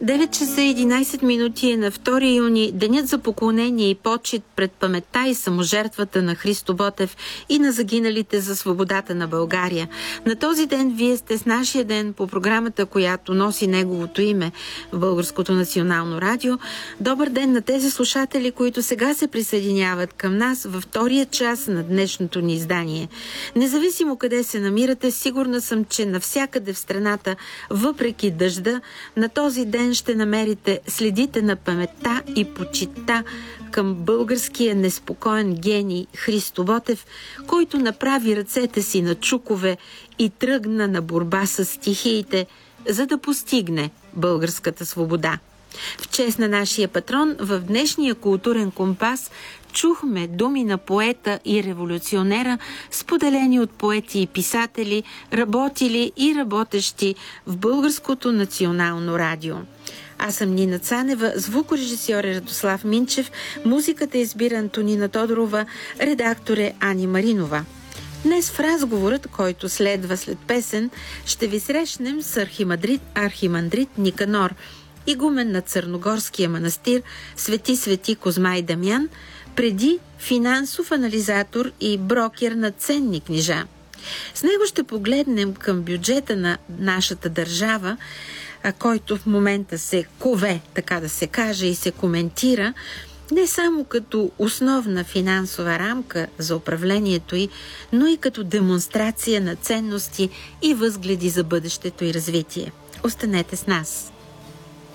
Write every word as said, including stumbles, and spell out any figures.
девет часа и единайсет минути е на втори юни, денят за поклонение и почит пред паметта и саможертвата на Христо Ботев и на загиналите за свободата на България. На този ден вие сте с нашия ден по програмата, която носи неговото име в Българското национално радио. Добър ден на тези слушатели, които сега се присъединяват към нас във втория час на днешното ни издание. Независимо къде се намирате, сигурна съм, че навсякъде в страната, въпреки дъжда, на този ден ще намерите следите на паметта и почитта към българския неспокоен гений Христо Ботев, който направи ръцете си на чукове и тръгна на борба с стихиите, за да постигне българската свобода. В чест на нашия патрон в днешния културен компас чухме думи на поета и революционера, споделени от поети и писатели, работили и работещи в Българското национално радио. Аз съм Нина Цанева, звукорежисьор е Радослав Минчев, музиката избира Антонина Тодорова, редактор е Ани Маринова. Днес в разговорът, който следва след песен, ще ви срещнем с архимандрит, архимандрит Никанор, игумен на Църногорския манастир Свети Свети Козма и Дамян, преди финансов анализатор и брокер на ценни книжа. С него ще погледнем към бюджета на нашата държава, който в момента се кове, така да се каже, и се коментира, не само като основна финансова рамка за управлението й, но и като демонстрация на ценности и възгледи за бъдещето и развитие. Останете с нас!